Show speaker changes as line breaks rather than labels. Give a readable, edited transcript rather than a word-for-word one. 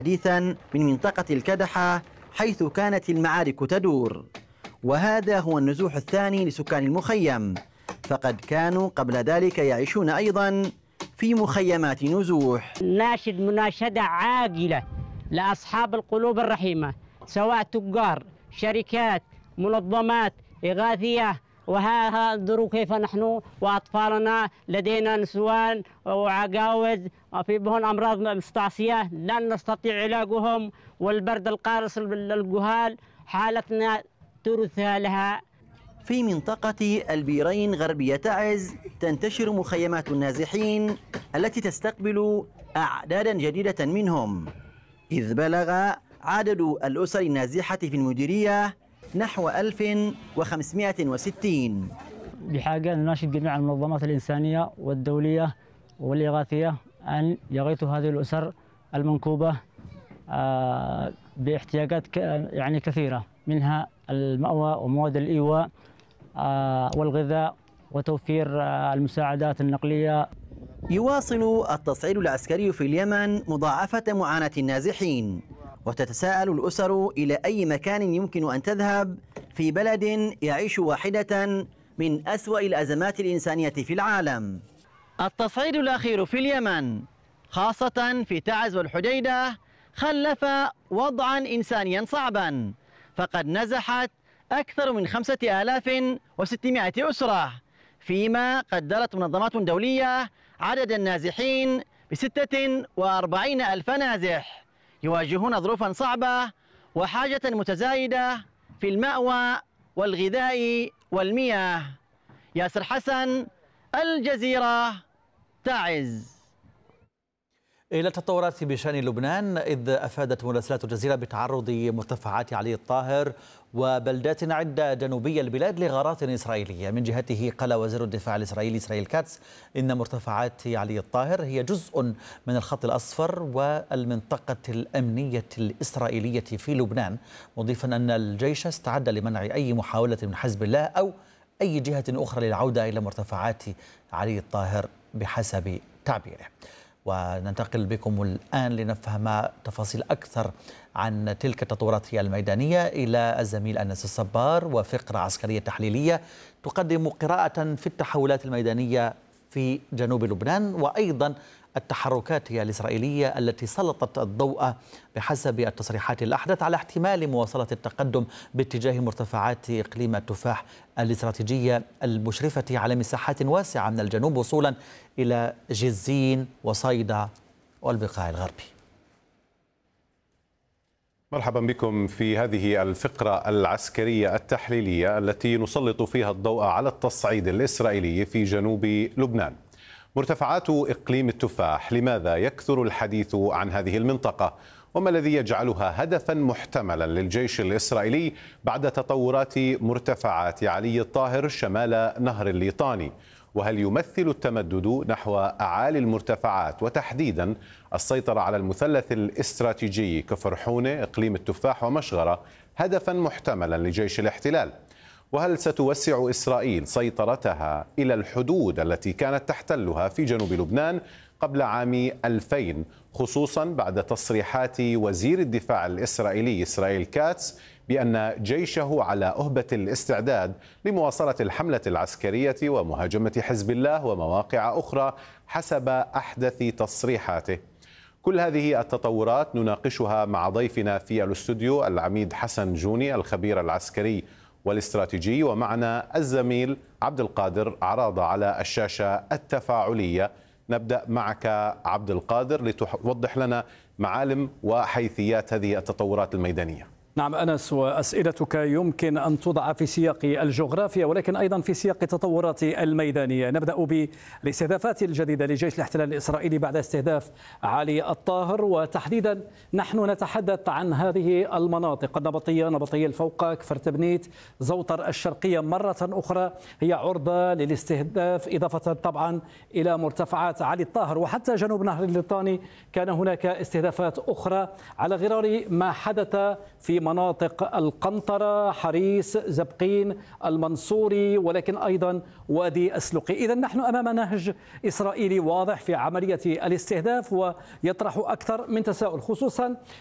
حديثا من منطقة الكدحة حيث كانت المعارك تدور، وهذا هو النزوح الثاني لسكان المخيم، فقد كانوا قبل ذلك يعيشون أيضا في مخيمات نزوح.
ناشد مناشدة عاجلة لأصحاب القلوب الرحيمة، سواء تجار، شركات، منظمات إغاثية، وها انظروا كيف نحن وأطفالنا لدينا نسوان وعجاوز في بهم أمراض مستعصية لن نستطيع علاجهم، والبرد القارس الجهال حالتنا ترثى لها.
في منطقة البيرين غربية تعز تنتشر مخيمات النازحين التي تستقبل أعدادا جديدة منهم، إذ بلغ عدد الأسر النازحة في المديرية نحو 1560.
بحاجة نناشد جميع المنظمات الإنسانية والدولية والإغاثية أن يغيثوا هذه الأسر المنكوبة باحتياجات يعني كثيرة، منها المأوى ومواد الإيواء والغذاء وتوفير المساعدات النقلية.
يواصل التصعيد العسكري في اليمن مضاعفة معاناة النازحين، وتتساءل الأسر إلى أي مكان يمكن أن تذهب في بلد يعيش واحدة من أسوأ الأزمات الإنسانية في العالم. التصعيد الأخير في اليمن خاصة في تعز والحديدة خلف وضعا إنسانيا صعبا، فقد نزحت أكثر من 5600 أسرة، فيما قدرت منظمات دولية عدد النازحين ب46 ألف نازح يواجهون ظروفا صعبة وحاجة متزايدة في المأوى والغذاء والمياه. ياسر حسن، الجزيرة، تعز.
إلى التطورات بشأن لبنان، إذ أفادت مراسلات الجزيرة بتعرض مرتفعات علي الطاهر وبلدات عدة جنوبية البلاد لغارات إسرائيلية. من جهته قال وزير الدفاع الإسرائيلي إسرائيل كاتس إن مرتفعات علي الطاهر هي جزء من الخط الأصفر والمنطقة الأمنية الإسرائيلية في لبنان، مضيفا أن الجيش استعد لمنع أي محاولة من حزب الله أو أي جهة أخرى للعودة إلى مرتفعات علي الطاهر بحسب تعبيره. وننتقل بكم الآن لنفهم تفاصيل أكثر عن تلك التطورات الميدانية إلى الزميل أنس الصبار وفقرة عسكرية تحليلية تقدم قراءة في التحولات الميدانية في جنوب لبنان، وأيضا التحركات الإسرائيلية التي سلطت الضوء بحسب التصريحات الأحدث على احتمال مواصلة التقدم باتجاه مرتفعات إقليم التفاح الاستراتيجية المشرفة على مساحات واسعة من الجنوب وصولا إلى جزين وصيدا والبقاع الغربي.
مرحبا بكم في هذه الفقرة العسكرية التحليلية التي نسلط فيها الضوء على التصعيد الإسرائيلي في جنوب لبنان. مرتفعات إقليم التفاح، لماذا يكثر الحديث عن هذه المنطقة؟ وما الذي يجعلها هدفا محتملا للجيش الإسرائيلي بعد تطورات مرتفعات علي الطاهر شمال نهر الليطاني؟ وهل يمثل التمدد نحو أعالي المرتفعات وتحديدا السيطرة على المثلث الاستراتيجي كفر حونة، إقليم التفاح ومشغرة هدفا محتملا لجيش الاحتلال؟ وهل ستوسع إسرائيل سيطرتها إلى الحدود التي كانت تحتلها في جنوب لبنان قبل عام 2000، خصوصا بعد تصريحات وزير الدفاع الإسرائيلي إسرائيل كاتس بأن جيشه على أهبة الاستعداد لمواصلة الحملة العسكرية ومهاجمة حزب الله ومواقع أخرى حسب أحدث تصريحاته؟ كل هذه التطورات نناقشها مع ضيفنا في الاستوديو العميد حسن جوني الخبير العسكري والاستراتيجي، ومعنا الزميل عبد القادر عراضة على الشاشة التفاعلية. نبدأ معك عبد القادر لتوضح لنا معالم وحيثيات هذه التطورات الميدانية.
نعم أنس، وأسئلتك يمكن أن توضع في سياق الجغرافيا ولكن أيضا في سياق التطورات الميدانية. نبدأ بالاستهدافات الجديدة لجيش الاحتلال الإسرائيلي بعد استهداف علي الطاهر، وتحديدا نحن نتحدث عن هذه المناطق النبطية، نبطية الفوقة، كفر تبنيت، زوطر الشرقية مرة أخرى هي عرضة للاستهداف، إضافة طبعا إلى مرتفعات علي الطاهر. وحتى جنوب نهر الليطاني كان هناك استهدافات أخرى على غرار ما حدث في مناطق القنطرة، حريس، زبقين، المنصوري، ولكن أيضا وادي السلوقي. إذا نحن أمام نهج إسرائيلي واضح في عملية الاستهداف ويطرح أكثر من تساؤل، خصوصا